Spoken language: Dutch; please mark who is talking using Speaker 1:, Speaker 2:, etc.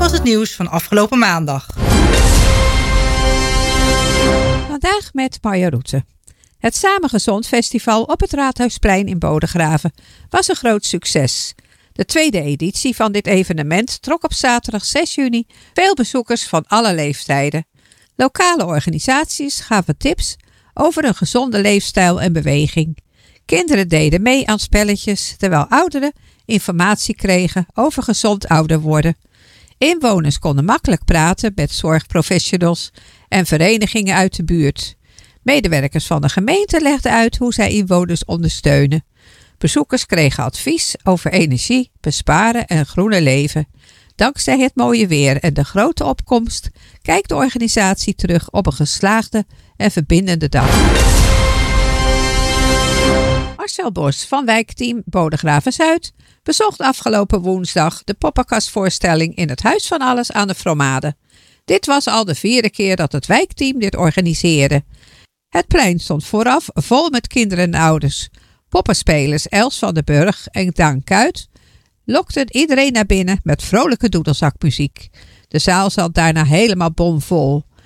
Speaker 1: was het nieuws van afgelopen maandag.
Speaker 2: Vandaag met Marja Roete. Het Samen Gezond Festival op het Raadhuisplein in Bodegraven was een groot succes. De tweede editie van dit evenement trok op zaterdag 6 juni veel bezoekers van alle leeftijden. Lokale organisaties gaven tips over een gezonde leefstijl en beweging. Kinderen deden mee aan spelletjes, terwijl ouderen informatie kregen over gezond ouder worden. Inwoners konden makkelijk praten met zorgprofessionals en verenigingen uit de buurt. Medewerkers van de gemeente legden uit hoe zij inwoners ondersteunen. Bezoekers kregen advies over energie, besparen en groene leven. Dankzij het mooie weer en de grote opkomst kijkt de organisatie terug op een geslaagde en verbindende dag. Marcel Bos van wijkteam Bodegraven-Zuid bezocht afgelopen woensdag de poppenkastvoorstelling in het Huis van Alles aan de Vromade. Dit was al de 4e keer dat het wijkteam dit organiseerde. Het plein stond vooraf vol met kinderen en ouders. Poppenspelers Els van den Burg en Daan Kuit lokten iedereen naar binnen met vrolijke doedelzakmuziek. De zaal zat daarna helemaal bomvol.